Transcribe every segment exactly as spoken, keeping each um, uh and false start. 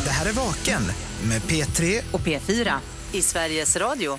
Det här är Vaken med P tre och P fyra i Sveriges Radio.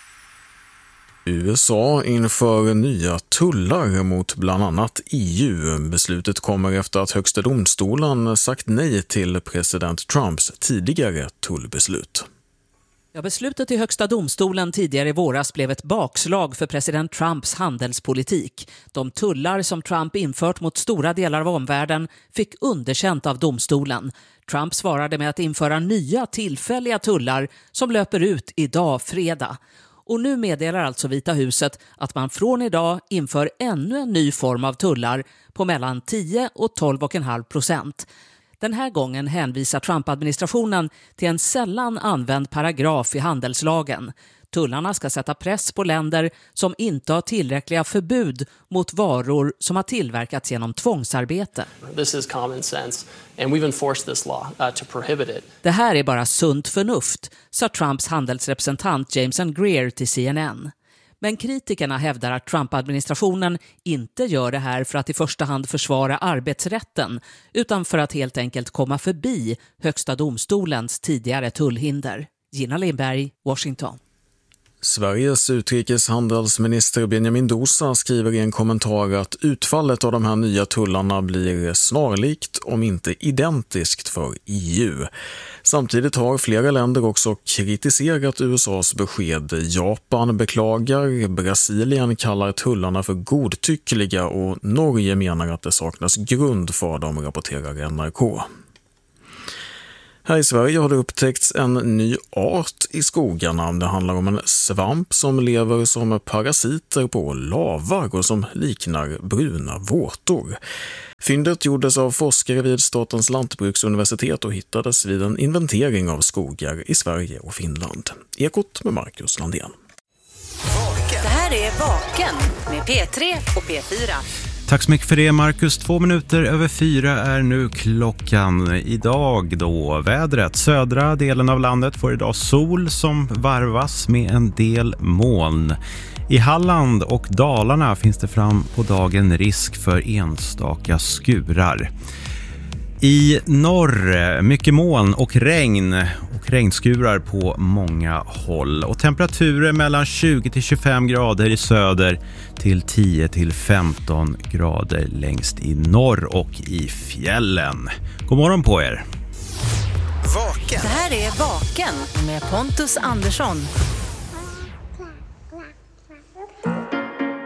U S A inför nya tullar mot bland annat E U. Beslutet kommer efter att högsta domstolen sagt nej till president Trumps tidigare tullbeslut. Ja, beslutet i högsta domstolen tidigare i våras blev ett bakslag för president Trumps handelspolitik. De tullar som Trump infört mot stora delar av omvärlden fick underkänt av domstolen. Trump svarade med att införa nya tillfälliga tullar som löper ut idag fredag. Och nu meddelar alltså Vita huset att man från idag inför ännu en ny form av tullar på mellan tio och tolv komma fem procent. Den här gången hänvisar Trump-administrationen till en sällan använd paragraf i handelslagen. Tullarna ska sätta press på länder som inte har tillräckliga förbud mot varor som har tillverkats genom tvångsarbete. This is common sense and we've enforced this law uh, to prohibit it. Det här är bara sunt förnuft, sa Trumps handelsrepresentant Jameson Greer till C N N. Men kritikerna hävdar att Trump-administrationen inte gör det här för att i första hand försvara arbetsrätten utan för att helt enkelt komma förbi högsta domstolens tidigare tullhinder. Gina Lindberg, Washington. Sveriges utrikeshandelsminister Benjamin Dosa skriver i en kommentar att utfallet av de här nya tullarna blir snarlikt, om inte identiskt, för E U. Samtidigt har flera länder också kritiserat U S A:s besked. Japan beklagar, Brasilien kallar tullarna för godtyckliga och Norge menar att det saknas grund för dem, rapporterar N R K. Här i Sverige har det upptäckts en ny art i skogarna. Det handlar om en svamp som lever som parasiter på lavar och som liknar bruna vårtor. Fyndet gjordes av forskare vid Statens lantbruksuniversitet och hittades vid en inventering av skogar i Sverige och Finland. Ekot med Marcus Landén. Det här är Vaken med P tre och P fyra. Tack så mycket för det, Marcus. Två minuter över fyra är nu klockan. Idag då vädret. Södra delen av landet får idag sol som varvas med en del moln. I Halland och Dalarna finns det fram på dagen risk för enstaka skurar. I norr mycket moln och regn och regnskurar på många håll. Och temperaturer mellan tjugo till tjugofem grader i söder till tio till femton grader längst i norr och i fjällen. God morgon på er! Vaken. Det här är Vaken med Pontus Andersson.